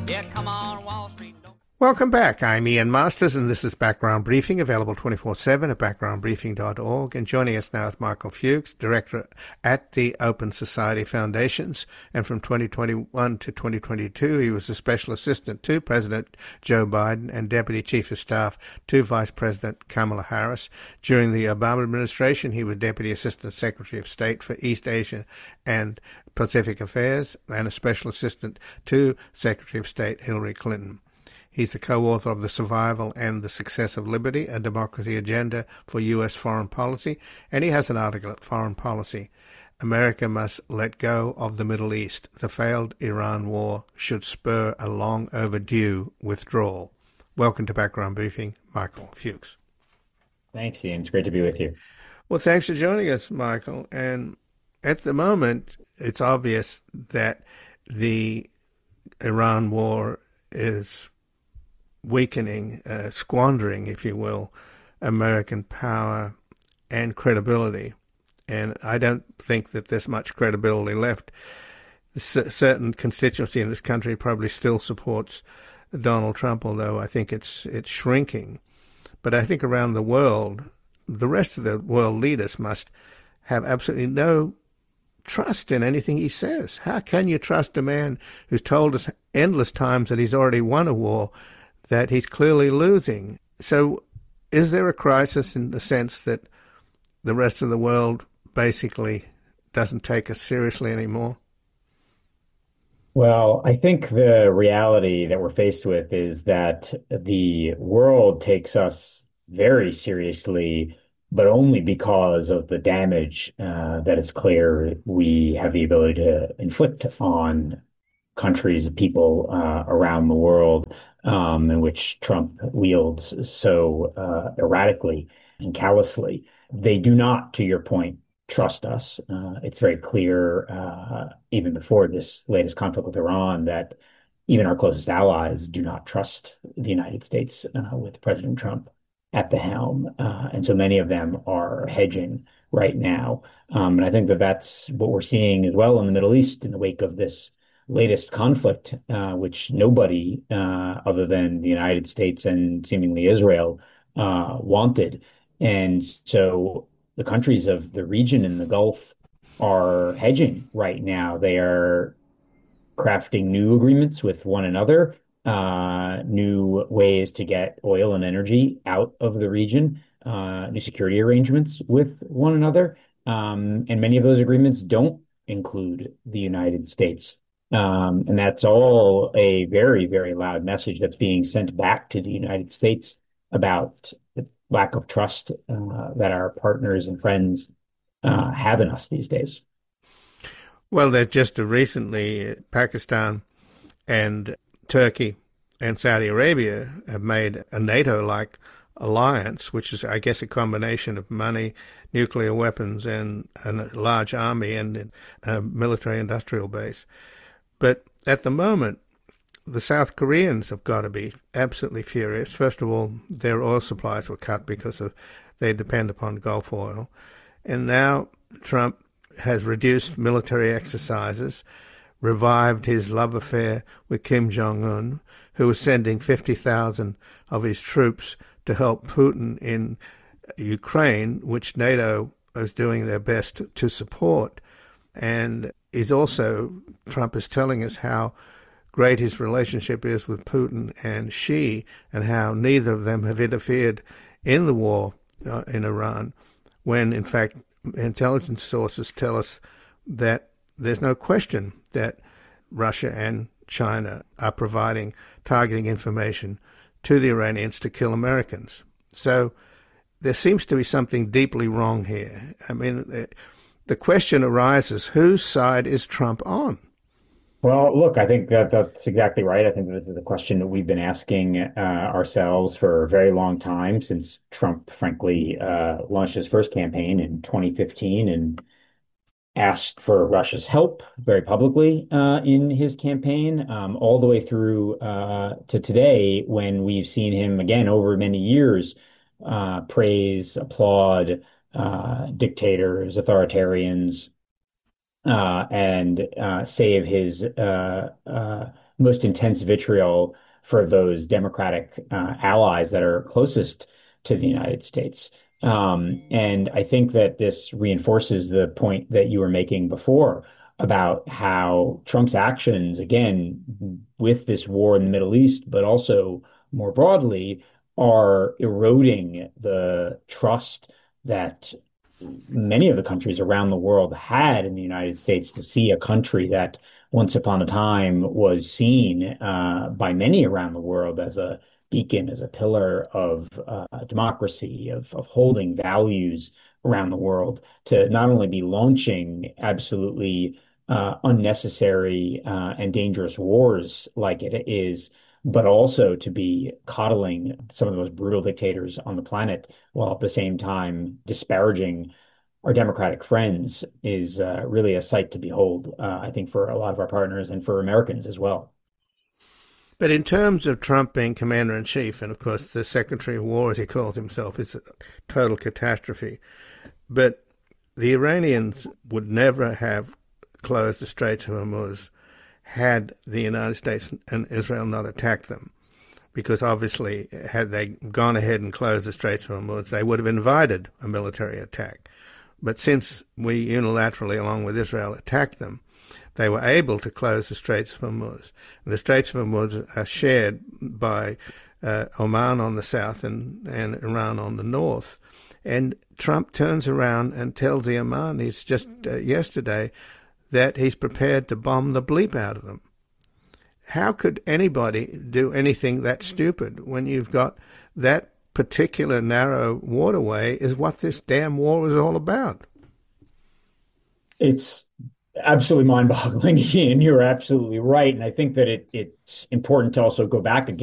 Yeah, come on, Wall Street. Don't... Welcome back. I'm Ian Masters, and this is Background Briefing, available 24/7 at backgroundbriefing.org. And joining us now is Michael Fuchs, Director at the Open Society Foundations. And from 2021 to 2022, he was a Special Assistant to President Joe Biden and Deputy Chief of Staff to Vice President Kamala Harris. During the Obama administration, he was Deputy Assistant Secretary of State for East Asia and Pacific Affairs and a Special Assistant to Secretary of State Hillary Clinton. He's the co-author of The Survival and the Success of Liberty, a Democracy Agenda for U.S. Foreign Policy, and he has an article at Foreign Policy. America must let go of the Middle East. The failed Iran war should spur a long overdue withdrawal. Welcome to Background Briefing, Michael Fuchs. Thanks, Ian. It's great to be with you. Well, thanks for joining us, Michael. And at the moment, it's obvious that the Iran war is weakening, squandering, if you will, American power and credibility. And I don't think that there's much credibility left. A certain constituency in this country probably still supports Donald Trump, although I think it's shrinking. But I think around the world, the rest of the world leaders must have absolutely no trust in anything he says. How can you trust a man who's told us endless times that he's already won a war that he's clearly losing? So is there a crisis in the sense that the rest of the world basically doesn't take us seriously anymore? Well, I think the reality that we're faced with is that the world takes us very seriously, but only because of the damage that it's clear we have the ability to inflict on countries, people around the world, in which Trump wields so erratically and callously. They do not, to your point, trust us. It's very clear, even before this latest conflict with Iran, that even our closest allies do not trust the United States with President Trump at the helm. And so many of them are hedging right now. And I think that that's what we're seeing as well in the Middle East in the wake of this latest conflict, which nobody other than the United States and seemingly Israel wanted. And so the countries of the region in the Gulf are hedging right now. They are crafting new agreements with one another, new ways to get oil and energy out of the region, new security arrangements with one another. And many of those agreements don't include the United States. And that's all a very, very loud message that's being sent back to the United States about the lack of trust that our partners and friends have in us these days. Well, there's just recently Pakistan and Turkey and Saudi Arabia have made a NATO-like alliance, which is, I guess, a combination of money, nuclear weapons, and a large army and a military-industrial base. But at the moment, the South Koreans have got to be absolutely furious. First of all, their oil supplies were cut because they depend upon Gulf oil. And now Trump has reduced military exercises, revived his love affair with Kim Jong-un, who was sending 50,000 of his troops to help Putin in Ukraine, which NATO is doing their best to support. And Trump is telling us how great his relationship is with Putin and Xi, and how neither of them have interfered in the war in Iran, when in fact intelligence sources tell us that there's no question that Russia and China are targeting information to the Iranians to kill Americans. So there seems to be something deeply wrong here. I mean, the question arises, whose side is Trump on? Well, look, I think that's exactly right. I think this is a question that we've been asking ourselves for a very long time, since Trump, frankly, launched his first campaign in 2015 and asked for Russia's help very publicly in his campaign, all the way through to today, when we've seen him again over many years praise, applaud dictators, authoritarians, and save his most intense vitriol for those Democratic allies that are closest to the United States. And I think that this reinforces the point that you were making before about how Trump's actions, again, with this war in the Middle East, but also more broadly, are eroding the trust that many of the countries around the world had in the United States to see a country that once upon a time was seen by many around the world as a beacon, as a pillar of democracy, of holding values around the world, to not only be launching absolutely unnecessary and dangerous wars like it is, but also to be coddling some of the most brutal dictators on the planet, while at the same time disparaging our democratic friends, is really a sight to behold, I think, for a lot of our partners and for Americans as well. But in terms of Trump being commander-in-chief, and of course the Secretary of War, as he calls himself, is a total catastrophe. But the Iranians would never have closed the Straits of Hormuz had the United States and Israel not attacked them. Because obviously, had they gone ahead and closed the Straits of Hormuz, they would have invited a military attack. But since we unilaterally, along with Israel, attacked them, they were able to close the Straits of Hormuz. And the Straits of Hormuz are shared by Oman on the south and Iran on the north. And Trump turns around and tells the Omanis just yesterday that he's prepared to bomb the bleep out of them. How could anybody do anything that stupid when you've got that particular narrow waterway is what this damn war is all about? It's absolutely mind-boggling, and you're absolutely right. And I think that it's important to also go back again